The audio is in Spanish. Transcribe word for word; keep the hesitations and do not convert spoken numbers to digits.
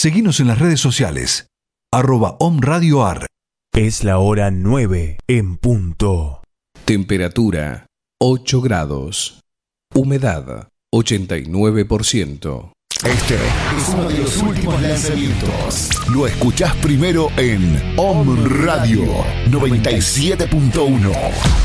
Seguinos en las redes sociales, arroba omradioar. Es la hora nueve en punto. Temperatura ocho grados. Humedad ochenta y nueve por ciento. Este es uno de los últimos lanzamientos. Lo escuchás primero en Om Radio noventa y siete punto uno.